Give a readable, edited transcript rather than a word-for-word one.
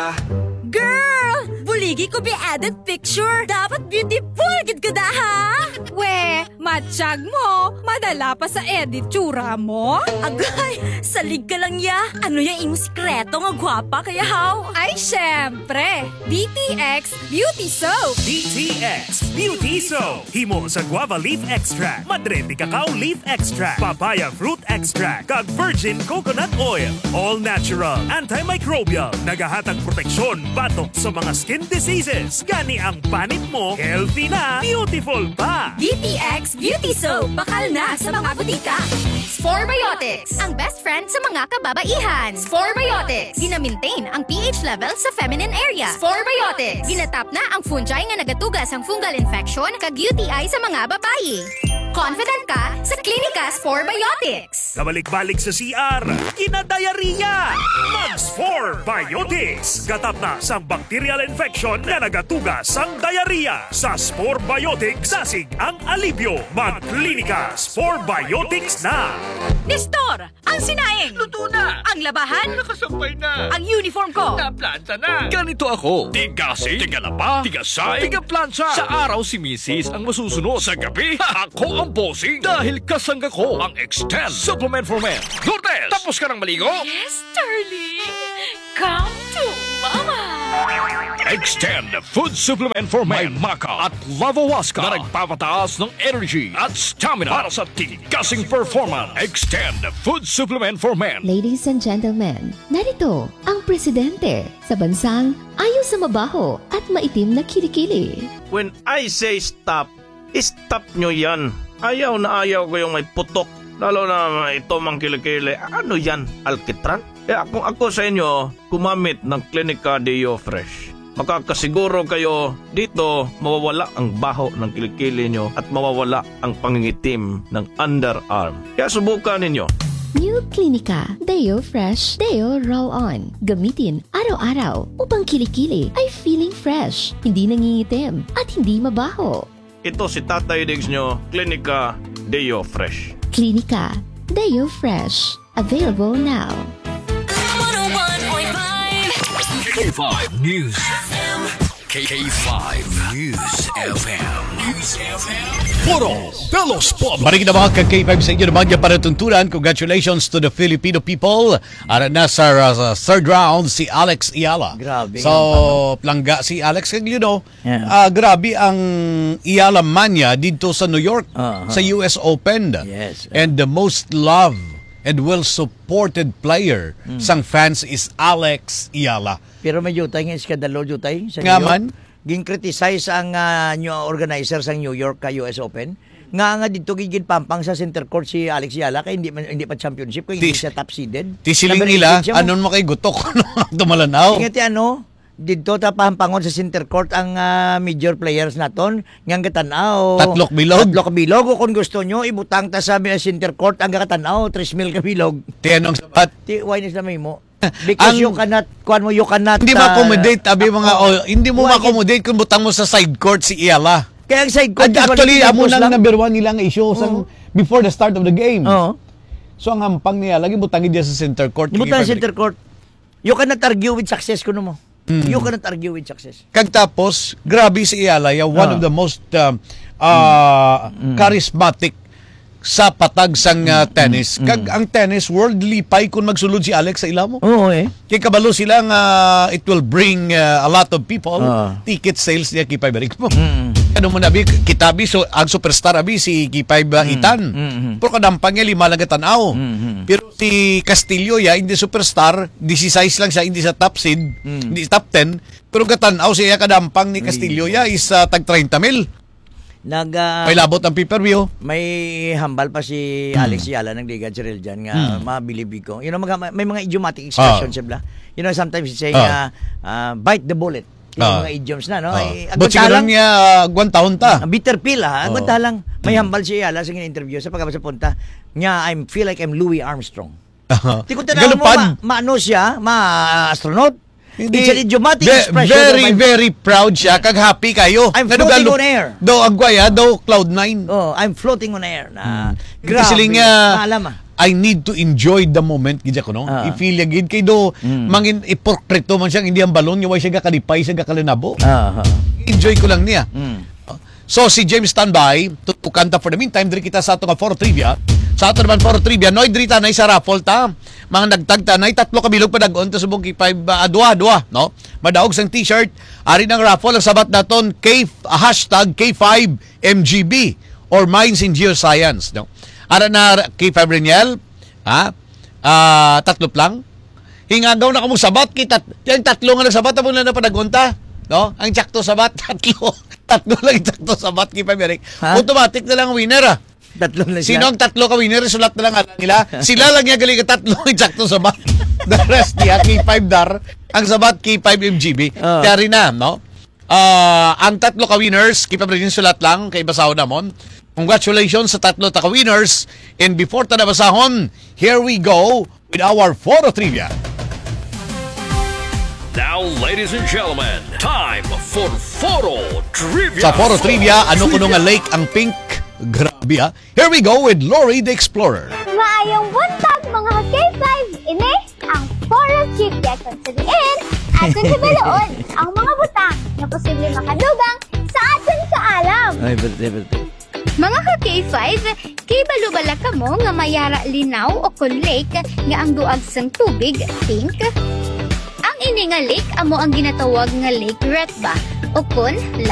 Girl! Buligi ko be added picture. Dapat beautiful gid ko da ha? We, matsyag mo. Madala pa sa edit tsura mo. Agay, salig ka lang ya. Ano yung imong sikreto nga gwapa kaya how? Ay, syempre. DTX Beauty Soap. DTX Beauty Soap. Himo sa guava leaf extract, madre de cacao leaf extract, papaya fruit extract, kag virgin coconut oil. All natural, antimicrobial, nagahatag proteksyon batok sa mga skin diseases. Gani ang panit mo, healthy na, beautiful pa. DTX Beauty Soap. Bakal na sa mga butika. Sporebiotics, ang best friend sa mga kababaihan. Sporebiotics, gina-maintain ang pH level sa feminine area. Sporebiotics, ginatap na ang fungi nga nagatugas ang fungal infection kag UTI sa mga babayi. Confident ka sa Klinika Sporebiotics. Kabalik-balik sa CR, kinadayariya. Mag-Spore Biotics. Gatap na sa bacterial infection na nagatugas ang diarrhea. Sa Spore Biotics, sasig ang alibyo. Mag-Klinika Spore Biotics na. Nestor, ang sinaing. Luto na! Ang labahan. Nakasampay na! Ang uniform ko. Naplanta na! Ganito ako. Tigasing, tigalaba, tigasay, tigaplansya. Sa araw si Mrs. ang masusunod. Sa gabi, ako ang bossing. Dahil kasangga ko ang Extend Supplement for Men. Lourdes, tapos ka ng maligo? Yes, darling. Come to mama. Extend Food Supplement for Men. May Maca at Lavawaska na nagpapataas ng energy at stamina para sa tigasing performance. Extend Food Supplement for Men. Ladies and gentlemen, narito ang presidente sa bansang ayaw sa mabaho at maitim na kilikili. When I say stop, stop nyo yan. Ayaw na ayaw ko yung may putok. Lalo na ito mang kilikili. Ano yan? Alkitran? Kaya kung ako sa inyo, kumamit ng Klinika Deo Fresh. Makakasiguro kayo dito mawawala ang baho ng kilikili nyo at mawawala ang pangingitim ng underarm. Kaya subukan ninyo. New Klinika Deo Fresh Deo Roll-On. Gamitin araw-araw upang kilikili ay feeling fresh, hindi nangingitim at hindi mabaho. Ito si Tatay Diggs nyo, Klinika Deo Fresh. Klinika Deo Fresh. Available now. 101.5 K5 News FM. K5 News FM. Puro Pelos Pop. Maring na mga kag-K5 sa inyo naman niya para tuntunan. Congratulations to the Filipino people. Ara na sa third round si Alex Ayala. Grabe. So, plangga si Alex. You know, grabe ang Ayala mania dito sa New York, sa US Open. Yes. And the most loved and well-supported player sang fans is Alex Ayala. Pero may jutay nga iskandalo jutay sa New Nga York. man? Ging-criticize ang new organizer sa New York ka US Open. Nga dito gigid pampang sa center court si Alex Ayala kay hindi pa championship kay hindi siya top seeded. Tisiling nila, anon mo kay gutok tumalanaw. Ingati dito ta pampangon sa center court ang major players naton nga katanaw. Tatlok bilog o kung gusto nyo ibutang ta sa center court ang katanaw 3,000 ka bilog. Tianong sabat. Why is na mo? Because you cannot hindi ma-accommodate hindi mo ma-accommodate kung butang mo sa side court si Ayala. Kaya ang side court actually amo nang number 1 nilang issue before the start of the game. So ang hampang niya lagi butangin dia sa center court. Butang sa center court. You cannot argue with success kuno mo. You cannot argue with success. Kag tapos grabe si Ayala, one of the most charismatic sa patag sang tennis. Kag ang tennis world lipay kung magsulod si Alex sa ilamo. Kay kabalo sila nga it will bring a lot of people. Ticket sales niya kipay barik mo. Ano mo nabi kitabi so ang superstar abi si Kipay Itan. Pero kadampang niya 5 lang katanaw. Pero si Castillo hindi superstar, 16 lang siya hindi sa top seed, hindi top 10. Pero katanaw siya kadampang ni Castillo is tag 30,000. May labot ang pay-per-view. May hambal pa si Alex Ayala ng Liga Cheryl dyan nga mabilibig ko. You know, may mga idiomatic expressions siya. You know, sometimes he's saying bite the bullet. Yung mga idioms na, no? But siguro niya agwan taon ta. Bitter pill, agwan talang. May hambal si Ayala sa interview sa pagkabasa punta niya, I feel like I'm Louis Armstrong. Di ko tanaw mo, maano siya, ma-astronaut. It's an idiomatic expression. Very proud siya. Kag happy kayo. I'm floating on air. Daw agwaya, daw cloud 9. I'm floating on air. Grabe. Kasi nga, I need to enjoy the moment gid ko no. I-feel gid kay do mangin iportreto man siya hindi ang balon niya way siya kalipay siya kalinabo. Enjoy ko lang niya. So si James standby to kanta for the meantime diri kita sa ato nga Foro Trivia. Sa ato naman Foro Trivia noy diri ta nay sa raffle ta. Mga nagtagta nay 3 ka bilog padagon to subong K5 dua no. Madaog sang t-shirt ari nang raffle ang sabat naton #K5MGB or Minds in Geoscience no. Ara na kay Fabriniel, 3 lang. Hingagaw na kamong sabat kita. Yang 3 nga nagsabat mo na padagunta, no? Ang tsakto sabat 3. 3 lang tsakto sabat kay Fabric. Automatic na lang winner. 3 na siya. Sino ang 3 ka winner sulat na lang nila. Sila lang yung galing 3 ang tsakto sabat. The rest niya kay 5 dar, ang sabat kay 5 MGB. Tari na, no? Ang 3 ka winners, kay Fabric sulat lang kay basaw namon. Congratulations sa 3 ka-winners. And before ta nabasahon, here we go with our Foro Trivia. Now, ladies and gentlemen, time for Foro Trivia. Sa Foro Trivia, ano kuno nga lake ang pink? Grabe ha. Here we go with Lori the Explorer. Maayong buntag mga K5 ini ang Foro Trivia kung sabihin atin sa baloon ang mga butang na posible makadugang sa atin sa alam. Ay, betul. Mga ka-K5, kay balubala ka mo nga mayara linaw o kun lake nga ang duag sang tubig, pink? Ang ini nga lake amo ang ginatawag nga Lake Retba o kun